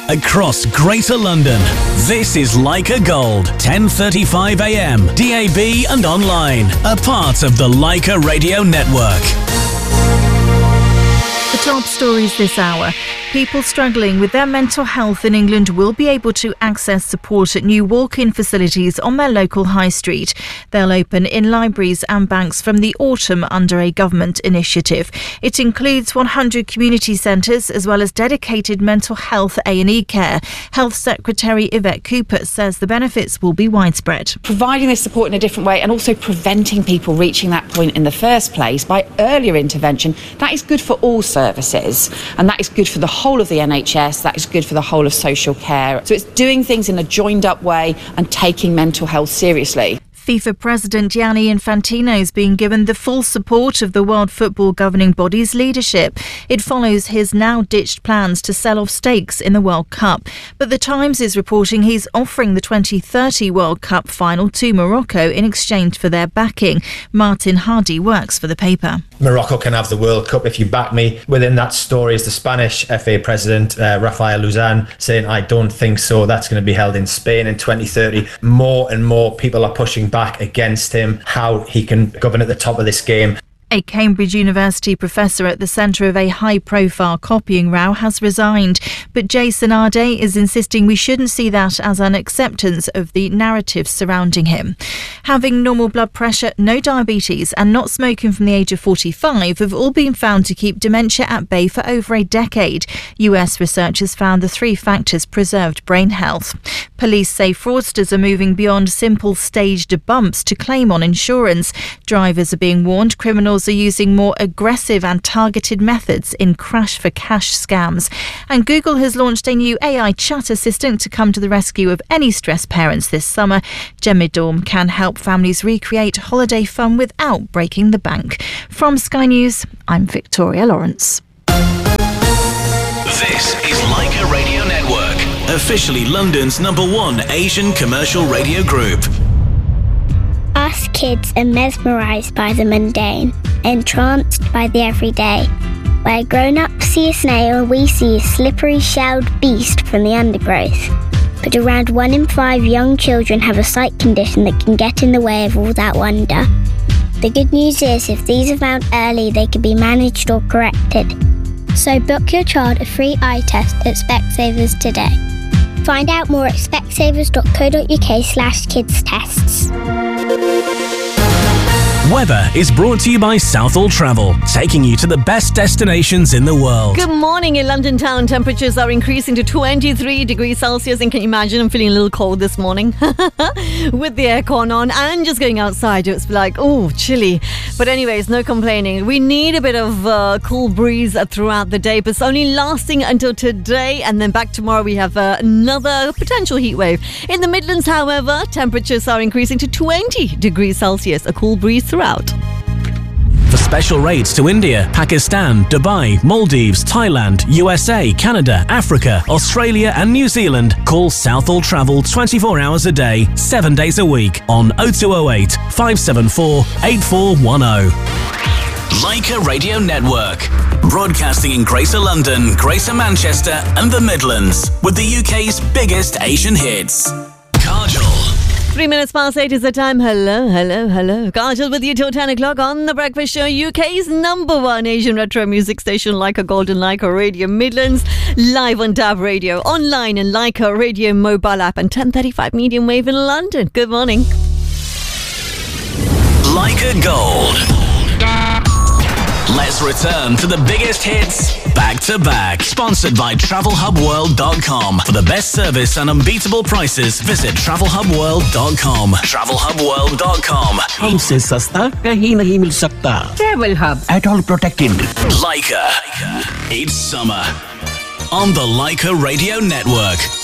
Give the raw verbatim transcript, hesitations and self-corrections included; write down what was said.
across Greater London. This is Leica Gold, ten thirty-five a m, D A B and online, a part of the Leica Radio Network. The top stories this hour. People struggling with their mental health in England will be able to access support at new walk-in facilities on their local high street. They'll open in libraries and banks from the autumn under a government initiative. It includes one hundred community centres as well as dedicated mental health A and E care. Health Secretary Yvette Cooper says the benefits will be widespread. Providing this support in a different way and also preventing people reaching that point in the first place by earlier intervention, that is good for all services, and that is good for the whole of the N H S, that is good for the whole of social care. So it's doing things in a joined up way and taking mental health seriously. FIFA President Gianni Infantino is being given the full support of the World Football governing body's leadership. It follows his now-ditched plans to sell off stakes in the World Cup. But The Times is reporting he's offering the twenty thirty World Cup final to Morocco in exchange for their backing. Martin Hardy works for the paper. Morocco can have the World Cup if you back me. Within that story is the Spanish F A President, uh, Rafael Luzan, saying, I don't think so. That's going to be held in Spain in twenty thirty. More and more people are pushing back against him, how he can govern at the top of this game. A Cambridge University professor at the centre of a high-profile copying row has resigned, but Jason Ardey is insisting we shouldn't see that as an acceptance of the narrative surrounding him. Having normal blood pressure, no diabetes and not smoking from the age of forty-five have all been found to keep dementia at bay for over a decade. U S researchers found the three factors preserved brain health. Police say fraudsters are moving beyond simple staged bumps to claim on insurance. Drivers are being warned criminals are using more aggressive and targeted methods in crash for cash scams. And Google has launched a new A I chat assistant to come to the rescue of any stressed parents this summer. Gemidorm can help families recreate holiday fun without breaking the bank. From Sky News, I'm Victoria Lawrence. This is Leica Radio Network, officially London's number one Asian commercial radio group. Us kids are mesmerised by the mundane, entranced by the everyday. Where grown-ups see a snail, we see a slippery shelled beast from the undergrowth. But around one in five young children have a sight condition that can get in the way of all that wonder. The good news is, if these are found early, they can be managed or corrected. So book your child a free eye test at Specsavers today. Find out more at specsavers.co.uk slash kids tests. Weather is brought to you by Southall Travel, taking you to the best destinations in the world. Good morning. In London town, temperatures are increasing to twenty-three degrees Celsius. And can you imagine, I'm feeling a little cold this morning with the aircon on and just going outside. It's like, oh, chilly. But anyways, no complaining. We need a bit of uh, cool breeze throughout the day, but it's only lasting until today. And then back tomorrow, we have uh, another potential heat wave. In the Midlands, however, temperatures are increasing to twenty degrees Celsius. A cool breeze throughout. For special rates to India, Pakistan, Dubai, Maldives, Thailand, U S A, Canada, Africa, Australia and New Zealand, call Southall Travel twenty-four hours a day, seven days a week on oh two oh eight, five seven four, eight four one oh. Leica Radio Network, broadcasting in Greater London, Greater Manchester and the Midlands, with the U K's biggest Asian hits. Kajol. Three minutes past eight is the time. Hello, hello, hello. Kajal with you till ten o'clock on The Breakfast Show, U K's number one Asian retro music station, Leica Golden Leica Radio Midlands, live on Dab Radio, online and Leica Radio mobile app, and ten thirty-five medium wave in London. Good morning. Leica Gold. Let's return to the biggest hits back to back. Sponsored by travel hub world dot com. For the best service and unbeatable prices, visit travel hub world dot com. travel hub world dot com. हमसे सस्ता कहीं नहीं मिल सकता. Travel Hub. At all protected. Leica. It's summer on the Leica Radio Network.